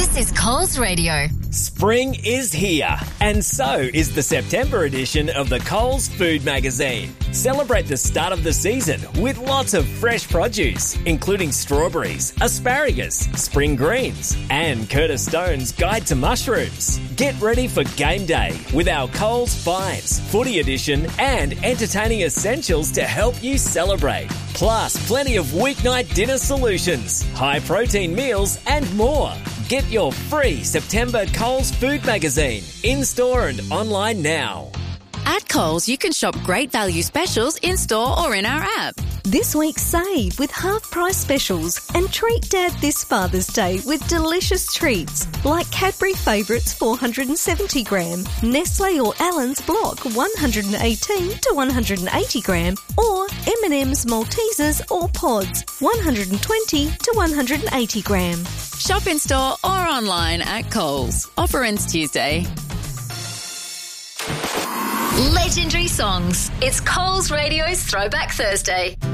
This is Coles Radio. Spring is here, and so is the September edition of the Coles Food Magazine. Celebrate the start of the season with lots of fresh produce, including strawberries, asparagus, spring greens, and Curtis Stone's Guide to Mushrooms. Get ready for game day with our Coles Finds, Footy Edition, and entertaining essentials to help you celebrate. Plus, plenty of weeknight dinner solutions, high-protein meals, and more. Get your free September Coles Food Magazine in-store and online now. At Coles, you can shop great value specials in-store or in our app. This week, save with half-price specials and treat Dad this Father's Day with delicious treats like Cadbury Favourites 470 gram, Nestle or Allen's Block 118 to 180 gram, or M&M's Maltesers or Pods 120 to 180 gram. Shop in-store or online at Coles. Offer ends Tuesday. Legendary songs. It's Coles Radio's Throwback Thursday.